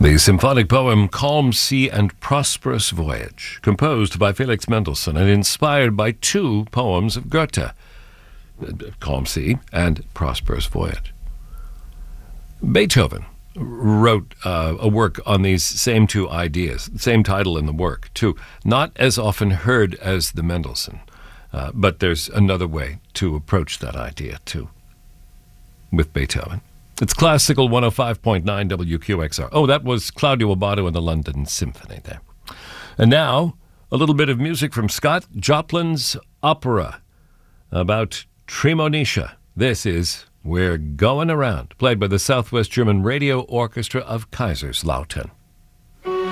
The symphonic poem Calm Sea and Prosperous Voyage, composed by Felix Mendelssohn and inspired by two poems of Goethe, Calm Sea and Prosperous Voyage. Beethoven wrote a work on these same two ideas, same title in the work, too. Not as often heard as the Mendelssohn, but there's another way to approach that idea, too, with Beethoven. It's Classical 105.9 WQXR. Oh, that was Claudio Abbado and the London Symphony there. And now, a little bit of music from Scott Joplin's opera about Tremonisha. This is We're Going Around, played by the Southwest German Radio Orchestra of Kaiserslautern.